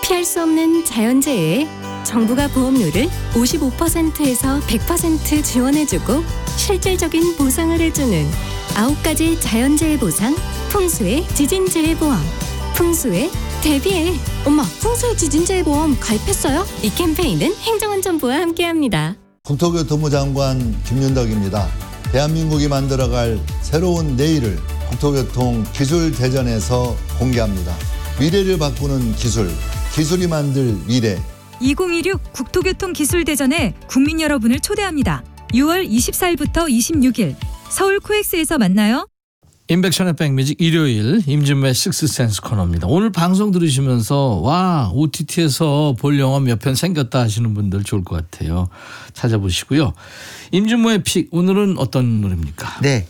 피할 수 없는 자연재해에 정부가 보험료를 55%에서 100% 지원해주고 실질적인 보상을 해주는 9가지 자연재해 보상, 풍수의 지진재해보험. 풍수의 대비해. 엄마, 풍수의 지진재해보험 가입했어요? 이 캠페인은 행정안전부와 함께합니다. 국토교통부 장관 김윤덕입니다. 대한민국이 만들어갈 새로운 내일을 국토교통기술대전에서 공개합니다. 미래를 바꾸는 기술, 기술이 만들 미래. 2026 국토교통기술대전에 국민 여러분을 초대합니다. 6월 24일부터 26일 서울 코엑스에서 만나요. 인백션의 백뮤직 일요일 임진모의 식스센스 코너입니다. 오늘 방송 들으시면서 와 OTT에서 볼 영화 몇 편 생겼다 하시는 분들 좋을 것 같아요. 찾아보시고요. 임진모의 픽 오늘은 어떤 노래입니까? 네,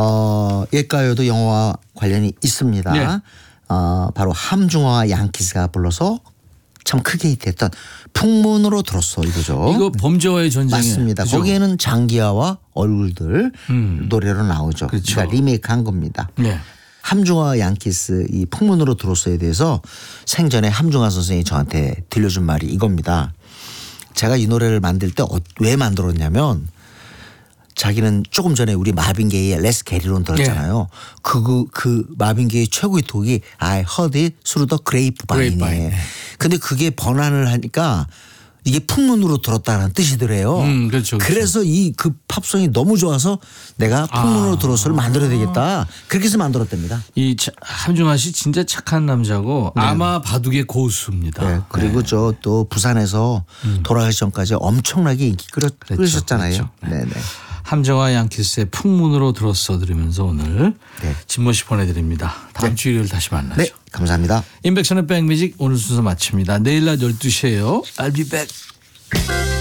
옛가요도 영화와 관련이 있습니다. 네. 바로 함중아와 양키스가 불러서 참 크게 히트했던 풍문으로 들었어 이거죠. 이거 범죄와의 전쟁에 맞습니다. 그죠? 거기에는 장기하와 얼굴들 노래로 나오죠. 그렇죠. 그러니까 리메이크한 겁니다. 네. 함중아 양키스 이 풍문으로 들었어에 대해서 생전에 함중아 선생이 저한테 들려준 말이 이겁니다. 제가 이 노래를 만들 때 왜 만들었냐면 자기는 조금 전에 우리 마빈 게이의 레스 게리론 들었잖아요. 그 마빈 게이 최고의 곡이 I heard it through the grapevine. 근데 그게 번안을 하니까 이게 풍문으로 들었다는 뜻이더래요. 그렇죠. 그래서 이 그 팝송이 너무 좋아서 내가 풍문으로 들었어를 만들어야 되겠다. 그렇게 해서 만들었답니다. 이 함중아 씨 진짜 착한 남자고 아마 바둑의 고수입니다. 네. 그리고 저 또 부산에서 돌아가기 전까지 엄청나게 인기 끌으셨잖아요. 그렇죠. 네네. 함정아 양키스의 풍문으로 들었어 들으면서 오늘 진모 씨 보내드립니다. 다음 주 일요일 다시 만나죠. 네, 감사합니다. 인백션의 백뮤직 오늘 순서 마칩니다. 내일 낮 12시에요. I'll be back.